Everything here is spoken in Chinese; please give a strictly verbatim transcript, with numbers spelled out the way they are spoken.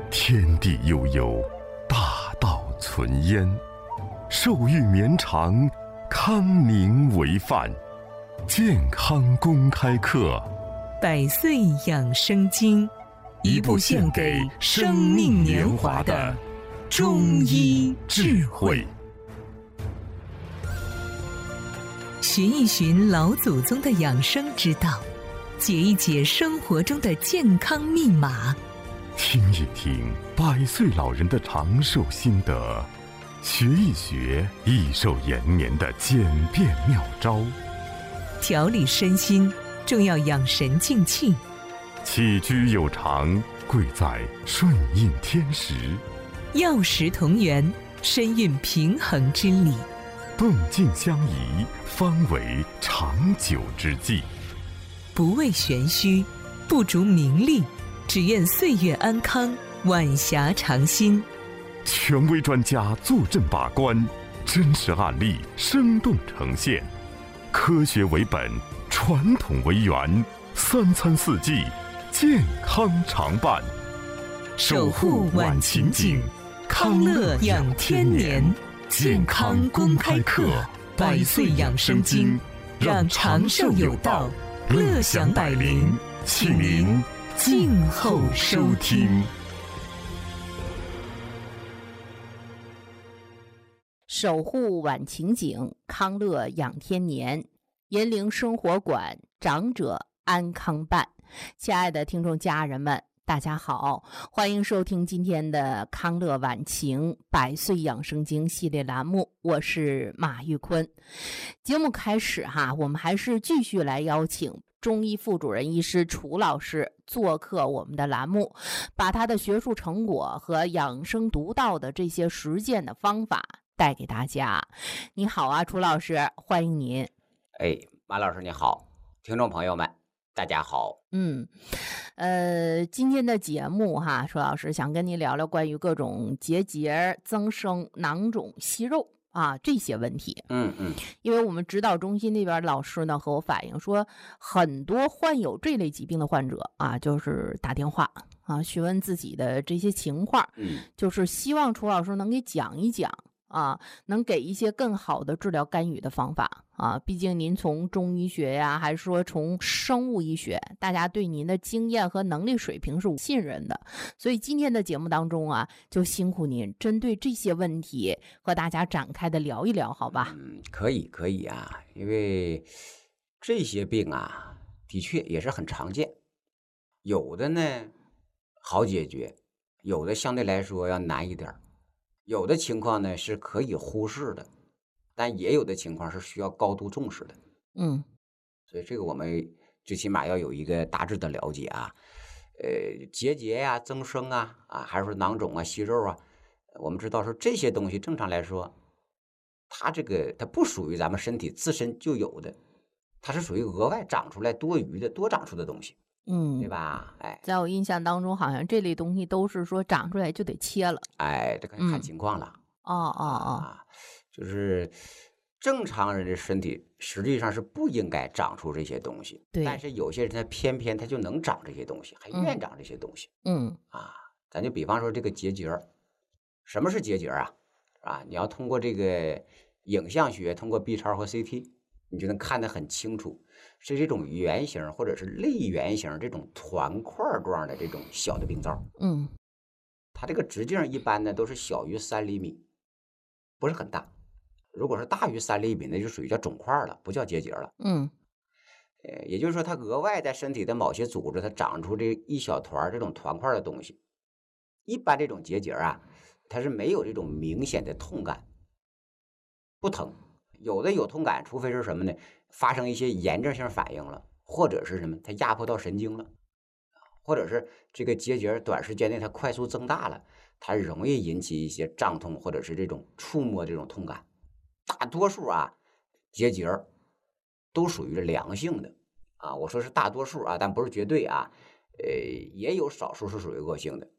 天地悠悠，大道存焉。寿欲绵长，康宁为范。健康公开课， 百岁养生经， 一部献给生命年华的中医智慧。 寻一寻老祖宗的养生之道，解一解生活中的健康密码， 听一听百岁老人的长寿心得，学一学益寿延年的简便妙招。 调理身心，重要养神静气。 起居有常，贵在顺应天时。 药食同源，身蕴平衡之理。 动静相宜，方为长久之计。 不为玄虚，不逐名利，只愿岁月安康，晚霞长新。 权威专家坐镇把关，真实案例生动呈现。科学为本，传统为源，三餐四季，健康常伴。 守护晚晴景，康乐养天年。健康公开课，百岁养生经，让长寿有道，乐享百龄，请您静候收听。 守护晚晴景，康乐养天年。银铃生活馆，长者安康伴。亲爱的听众家人们，大家好，欢迎收听今天的康乐晚晴百岁养生经系列栏目，我是马玉坤。节目开始哈，我们还是继续来邀请中医副主任医师楚老师做客我们的栏目，把他的学术成果和养生独到的这些实践的方法带给大家。你好啊，楚老师，欢迎您。 哎，马老师你好，听众朋友们大家好。 嗯，呃，今天的节目哈，楚老师想跟你聊聊关于各种结节、增生、囊肿、息肉啊这些问题。 嗯嗯， 因为我们指导中心那边老师呢和我反映说，很多患有这类疾病的患者啊，就是打电话啊询问自己的这些情况， 嗯， 就是希望楚老师能给讲一讲。啊，能给一些更好的治疗干预的方法啊！毕竟您从中医学呀，还是说从生物医学，大家对您的经验和能力水平是信任的。所以今天的节目当中啊，就辛苦您针对这些问题和大家展开的聊一聊，好吧？ 嗯，可以可以啊，因为这些病啊，的确也是很常见，有的呢好解决，有的相对来说要难一点。有的情况呢是可以忽视的，但也有的情况是需要高度重视的。 嗯， 所以这个我们最起码要有一个大致的了解啊。呃，结节呀、增生啊，啊，还是说囊肿啊、息肉啊，我们知道说这些东西正常来说，它这个它不属于咱们身体自身就有的，它是属于额外长出来多余的、多长出的东西。 嗯， 对吧？哎， 在我印象当中，好像这类东西都是说长出来就得切了。 哎，这个看情况了。 哦哦哦， 啊，就是正常人的身体实际上是不应该长出这些东西， 对。 但是有些人他偏偏他就能长这些东西，还愿长这些东西。 嗯啊，咱就比方说这个结节，什么是结节啊？啊，你要通过这个影像学，通过 B 超和 C T， 你就能看得很清楚。是这种圆形或者是类圆形这种团块状的这种小的病灶， 嗯， 它这个直径一般呢都是小于三厘米，不是很大。如果是大于三厘米，那就属于叫肿块了，不叫结节了。 嗯， 呃，也就是说，它额外在身体的某些组织，它长出这一小团这种团块的东西。一般这种结节啊，它是没有这种明显的痛感，不疼。有的有痛感，除非是什么呢？发生一些炎症性反应了，或者是什么？它压迫到神经了，或者是这个结节短时间内它快速增大了，它容易引起一些胀痛，或者是这种触摸这种痛感。大多数啊，结节都属于良性的啊，我说是大多数啊，但不是绝对啊，呃，也有少数是属于恶性的。